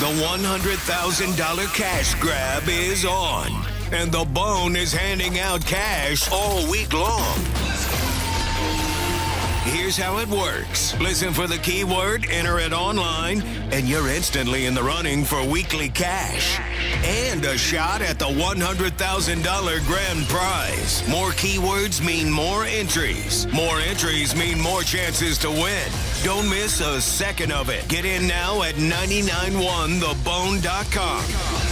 The $100,000 cash grab is on, and the Bone is handing out cash all week long. Here's how it works. Listen for the keyword, enter it online, and you're instantly in the running for weekly cash and a shot at the $100,000 grand prize. More keywords mean more entries. More entries mean more chances to win. Don't miss a second of it. Get in now at 991thebone.com.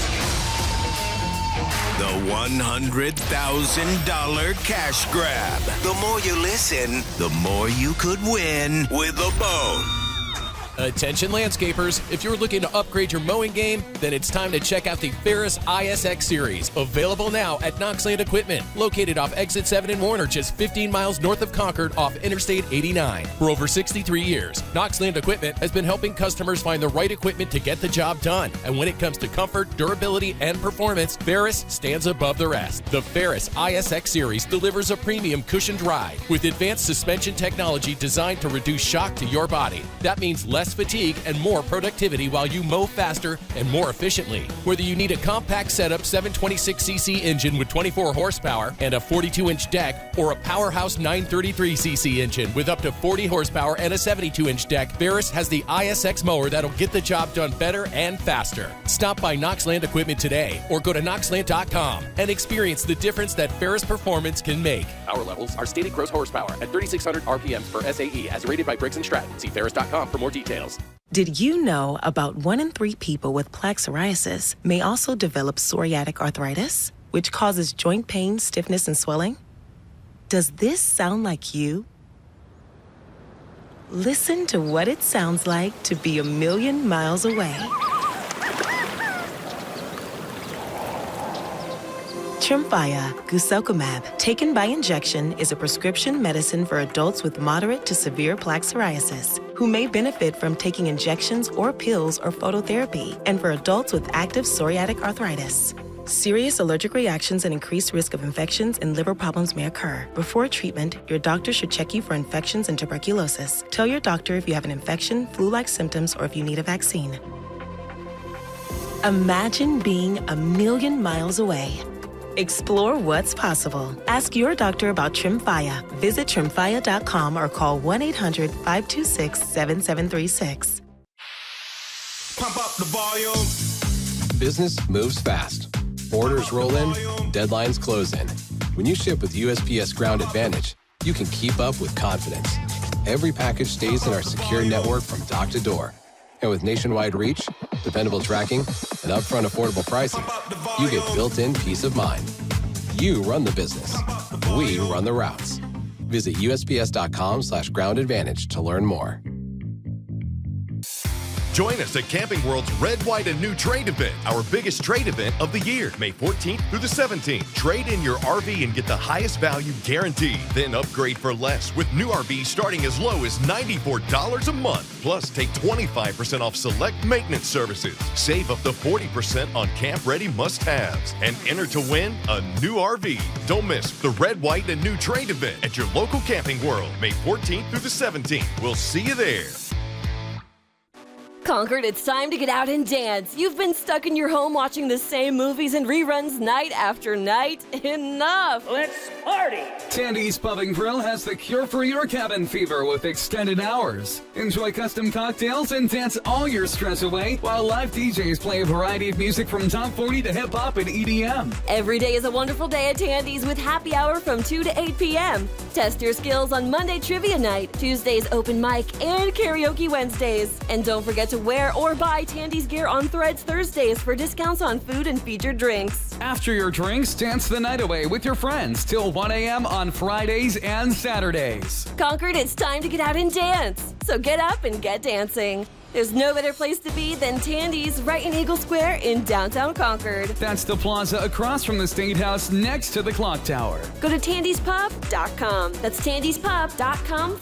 The $100,000 cash grab. The more you listen, the more you could win with the Bone. Attention landscapers, if you're looking to upgrade your mowing game, then it's time to check out the Ferris ISX Series, available now at Knoxland Equipment, located off Exit 7 in Warner, just 15 miles north of Concord off Interstate 89. For over 63 years, Knoxland Equipment has been helping customers find the right equipment to get the job done. And when it comes to comfort, durability, and performance, Ferris stands above the rest. The Ferris ISX Series delivers a premium cushioned ride with advanced suspension technology designed to reduce shock to your body. That means less fatigue and more productivity while you mow faster and more efficiently. Whether you need a compact setup 726cc engine with 24 horsepower and a 42-inch deck, or a powerhouse 933cc engine with up to 40 horsepower and a 72-inch deck, Ferris has the ISX mower that'll get the job done better and faster. Stop by Knoxland Equipment today or go to knoxland.com and experience the difference that Ferris performance can make. Power levels are stated gross horsepower at 3,600 RPMs per SAE as rated by Briggs & Stratton. See ferris.com for more details. Did you know about 1 in 3 people with plaque psoriasis may also develop psoriatic arthritis, which causes joint pain, stiffness, and swelling? Does this sound like you? Listen to what it sounds like to be a million miles away. Tremfya guselkumab, taken by injection, is a prescription medicine for adults with moderate to severe plaque psoriasis who may benefit from taking injections or pills or phototherapy, and for adults with active psoriatic arthritis. Serious allergic reactions and increased risk of infections and liver problems may occur. Before treatment, your doctor should check you for infections and tuberculosis. Tell your doctor if you have an infection, flu-like symptoms, or if you need a vaccine. Imagine being a million miles away. Explore what's possible. Ask your doctor about Tremfya. Visit Tremfya.com or call 1-800-526-7736. Pump up the volume. Business moves fast. Orders roll in, deadlines close in. When you ship with USPS Ground Advantage, you can keep up with confidence. Every package stays in our secure network from dock to door. And with nationwide reach, dependable tracking, and upfront affordable pricing, you get built-in peace of mind. You run the business. We run the routes. Visit USPS.com/Ground Advantage to learn more. Join us at Camping World's Red, White, and New Trade event, our biggest trade event of the year, May 14th through the 17th. Trade in your RV and get the highest value guaranteed. Then upgrade for less with new RVs starting as low as $94 a month. Plus, take 25% off select maintenance services. Save up to 40% on camp-ready must-haves. And enter to win a new RV. Don't miss the Red, White, and New Trade event at your local Camping World, May 14th through the 17th. We'll see you there. Concord, it's time to get out and dance. You've been stuck in your home watching the same movies and reruns night after night. Enough! Let's party! Tandy's Pub and Grill has the cure for your cabin fever with extended hours. Enjoy custom cocktails and dance all your stress away while live DJs play a variety of music from top 40 to hip-hop and EDM. Every day is a wonderful day at Tandy's with happy hour from 2 to 8 p.m. Test your skills on Monday Trivia Night, Tuesdays Open Mic, and Karaoke Wednesdays. And don't forget to wear or buy Tandy's gear on Threads Thursdays for discounts on food and featured drinks. After your drinks, dance the night away with your friends till 1 a.m. on Fridays and Saturdays. Concord, it's time to get out and dance. So get up and get dancing. There's no better place to be than Tandy's right in Eagle Square in downtown Concord. That's the plaza across from the State House next to the clock tower. Go to tandyspub.com. That's tandyspub.com